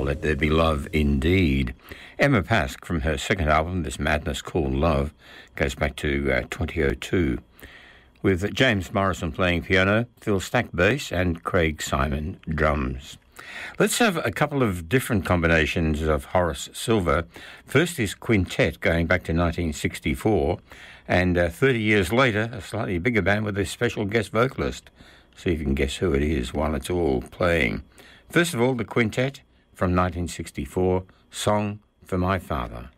Let There Be Love Indeed. Emma Pask, from her second album, This Madness Called Love, goes back to 2002, with James Morrison playing piano, Phil Stack bass, and Craig Simon drums. Let's have a couple of different combinations of Horace Silver. First is Quintet, going back to 1964, and 30 years later, a slightly bigger band with a special guest vocalist. See if you can guess who it is while it's all playing. First of all, the Quintet from 1964, Song for My Father.